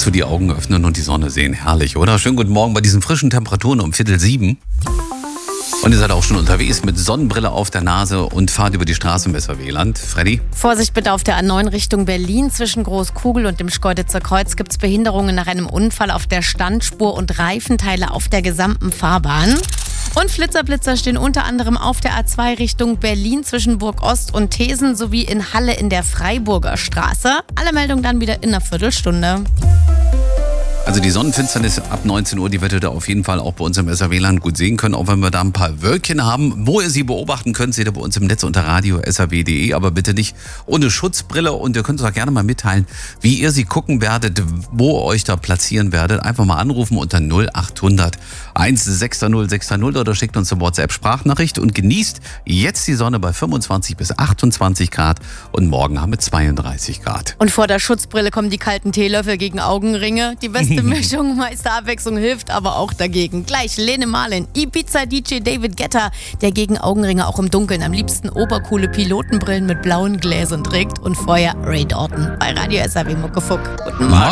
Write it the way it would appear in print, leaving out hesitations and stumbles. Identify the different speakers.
Speaker 1: Kurz vor die Augen öffnen und die Sonne sehen. Herrlich, oder? Schönen guten Morgen bei diesen frischen Temperaturen um 6:45. Und ihr seid auch schon unterwegs mit Sonnenbrille auf der Nase und fahrt über die Straße im SRW-Land. Freddy?
Speaker 2: Vorsicht bitte auf der A9 Richtung Berlin. Zwischen Großkugel und dem Schkeuditzer Kreuz gibt es Behinderungen nach einem Unfall auf der Standspur und Reifenteile auf der gesamten Fahrbahn. Und Flitzer stehen unter anderem auf der A2 Richtung Berlin zwischen Burg Ost und Thesen sowie in Halle in der Freiburger Straße. Alle Meldungen dann wieder in einer Viertelstunde.
Speaker 1: Also die Sonnenfinsternis ab 19 Uhr, die werdet ihr auf jeden Fall auch bei uns im SRW-Land gut sehen können, auch wenn wir da ein paar Wölkchen haben. Wo ihr sie beobachten könnt, seht ihr bei uns im Netz unter radio.srw.de, aber bitte nicht ohne Schutzbrille. Und ihr könnt uns auch gerne mal mitteilen, wie ihr sie gucken werdet, wo ihr euch da platzieren werdet. Einfach mal anrufen unter 0800 160 660 oder schickt uns eine WhatsApp-Sprachnachricht und genießt jetzt die Sonne bei 25 bis 28 Grad und morgen haben wir 32 Grad.
Speaker 2: Und vor der Schutzbrille kommen die kalten Teelöffel gegen Augenringe. Die beste Mischung, meiste Abwechslung hilft aber auch dagegen. Gleich Lene Marlin, Ibiza-DJ David Guetta, der gegen Augenringe auch im Dunkeln am liebsten obercoole Pilotenbrillen mit blauen Gläsern trägt. Und vorher Ray Dalton bei Radio SRW Muckefuck. Guten Morgen.